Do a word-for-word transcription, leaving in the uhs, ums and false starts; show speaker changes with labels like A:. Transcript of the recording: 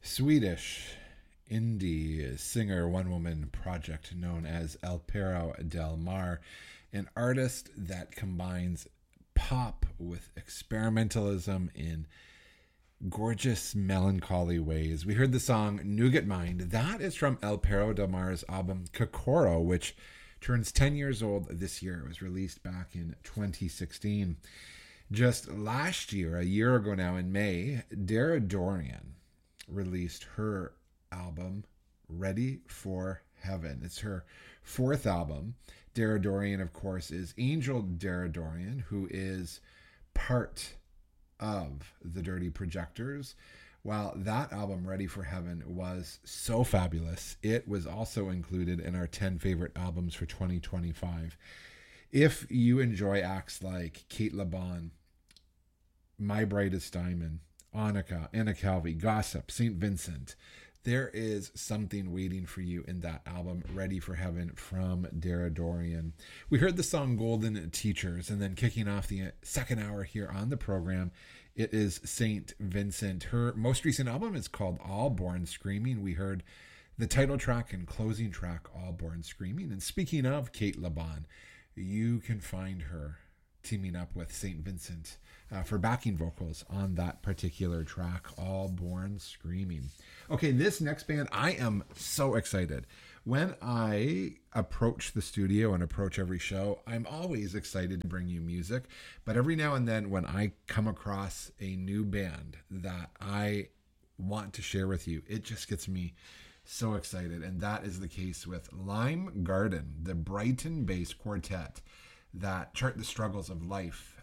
A: Swedish indie singer one woman project known as El Perro del Mar, an artist that combines pop with experimentalism in gorgeous melancholy ways. We heard the song Nougat Mind. That is from El Perro del Mar's album Kokoro, which turns ten years old this year. It was released back in twenty sixteen. Just last year, a year ago now in May, Dara Dorian released her album Ready for Heaven. It's her fourth album. Dara Dorian, of course, is Angel Dara Dorian, who is part of the Dirty Projectors. While that album, Ready for Heaven, was so fabulous, it was also included in our ten favorite albums for twenty twenty-five. If you enjoy acts like Kate LeBon, My Brightest Diamond, Annika, Anna Calvi, Gossip, Saint Vincent, there is something waiting for you in that album, Ready for Heaven, from Dara Dorian. We heard the song Golden Teachers, and then kicking off the second hour here on the program, it is Saint Vincent. Her most recent album is called All Born Screaming. We heard the title track and closing track, All Born Screaming. And speaking of Kate LeBon, you can find her teaming up with Saint Vincent uh, for backing vocals on that particular track, All Born Screaming. Okay, this next band, I am so excited. When I approach the studio and approach every show, I'm always excited to bring you music. But every now and then when I come across a new band that I want to share with you, it just gets me so excited. And that is the case with Lime Garden, the Brighton-based quartet that chart the struggles of life